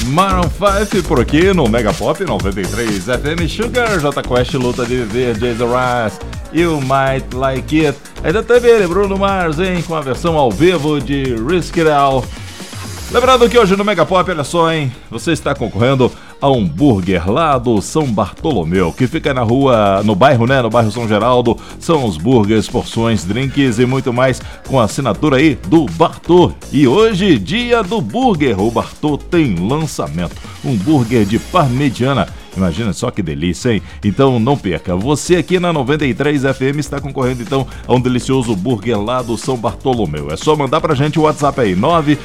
Maroon 5 por aqui no Mega Pop 93 FM. Sugar, J Quest, Luta de Viver, Jason Rice, You Might Like It. Ainda teve ele, Bruno Mars, hein, com a versão ao vivo de Risk It All. Lembrando que hoje no Mega Pop, olha só, hein, você está concorrendo a um burger lá do São Bartolomeu, que fica na rua, no bairro São Geraldo. São os burgers, porções, drinks e muito mais com a assinatura aí do Bartô. E hoje, dia do burger, o Bartô tem lançamento, um burger de parmegiana. Imagina só que delícia, hein? Então não perca. Você aqui na 93 FM está concorrendo então a um delicioso burger lá do São Bartolomeu. É só mandar pra gente o WhatsApp aí,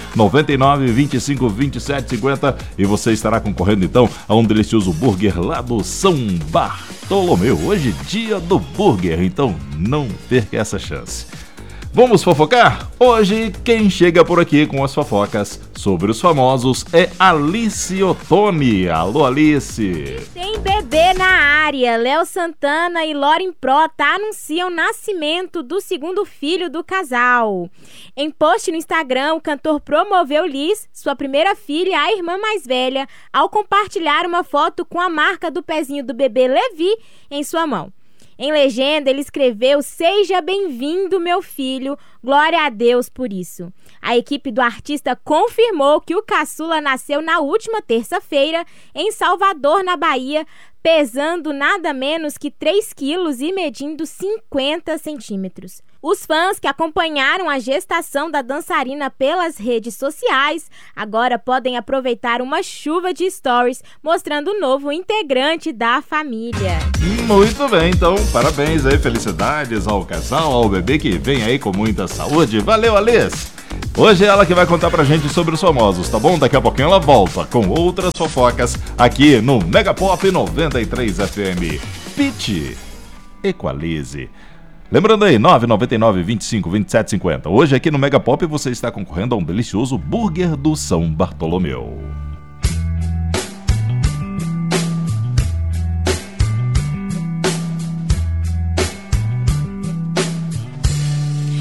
999 25 27 50, e você estará concorrendo então a um delicioso burger lá do São Bartolomeu. Hoje dia do burger, então não perca essa chance. Vamos fofocar? Hoje quem chega por aqui com as fofocas sobre os famosos é Alice Ottoni. Alô, Alice! Tem bebê na área. Léo Santana e Loren Prota anunciam o nascimento do segundo filho do casal. Em post no Instagram, o cantor promoveu Liz, sua primeira filha, a irmã mais velha, ao compartilhar uma foto com a marca do pezinho do bebê Levi em sua mão. Em legenda, ele escreveu: "Seja bem-vindo, meu filho, glória a Deus por isso." A equipe do artista confirmou que o caçula nasceu na última terça-feira em Salvador, na Bahia, pesando nada menos que 3 quilos e medindo 50 centímetros. Os fãs que acompanharam a gestação da dançarina pelas redes sociais agora podem aproveitar uma chuva de stories mostrando o novo integrante da família. Muito bem, então parabéns aí, felicidades ao casal, ao bebê que vem aí com muita saúde. Valeu, Alice! Hoje é ela que vai contar pra gente sobre os famosos, tá bom? Daqui a pouquinho ela volta com outras fofocas aqui no Mega Pop 93 FM. Pitty, Equalize. Lembrando aí, 999 25 27 50. Hoje aqui no Mega Pop você está concorrendo a um delicioso burger do São Bartolomeu.